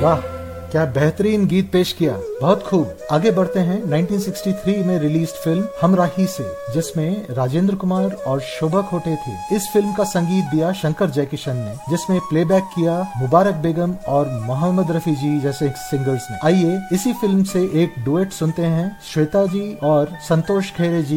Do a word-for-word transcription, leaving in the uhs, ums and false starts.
वाह, क्या बेहतरीन गीत पेश किया, बहुत खूब। आगे बढ़ते हैं उन्नीस सौ तिरसठ में रिलीज फिल्म हमराही से, जिसमें राजेंद्र कुमार और शोभा खोटे थे। इस फिल्म का संगीत दिया शंकर जयकिशन ने, जिसमें प्लेबैक किया मुबारक बेगम और मोहम्मद रफी जी जैसे सिंगर्स ने। आइए इसी फिल्म से एक डुएट सुनते हैं श्वेता जी और संतोष खेरे जी